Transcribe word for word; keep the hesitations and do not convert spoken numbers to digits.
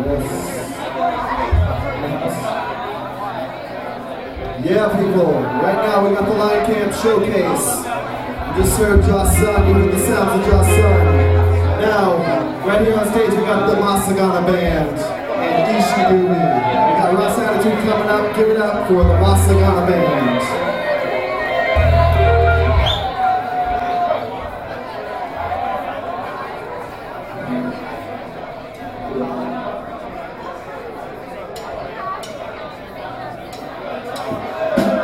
Yeah, people, right now we got the Lion Camp Showcase. We just heard Josh Sun, you heard the sounds of Josh Sun. Now, right here on stage we got the Masagana Band and Ishigumi. We got Ross Attitude coming up, give it up for the Masagana Band. Wow.